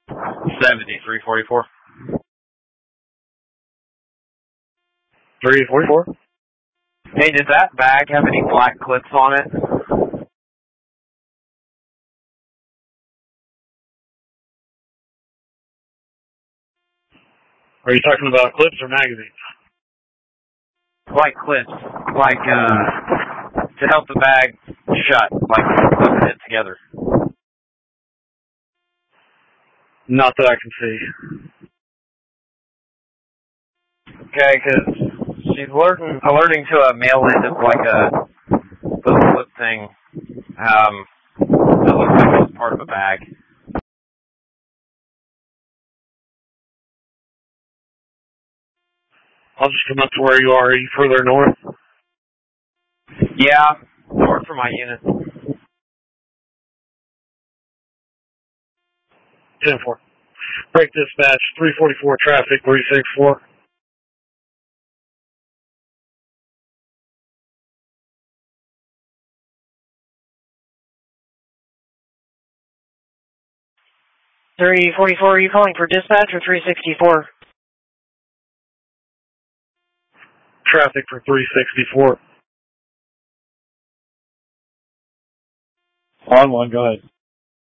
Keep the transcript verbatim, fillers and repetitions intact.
seventy, three forty-four. three forty-four. Hey, did that bag have any black clips on it? Are you talking about clips or magazines? Like clips, like uh, to help the bag shut, like clipping it together. Not that I can see. Okay, because she's alerting, alerting to a male end of like a little clip thing. Um, that looks like it was part of a bag. I'll just come up to where you are. Are you further north? Yeah, north from my unit. ten four. Break dispatch, three forty-four traffic, three sixty-four. three forty-four, are you calling for dispatch or three sixty-four? Traffic for three sixty-four. On one, go ahead.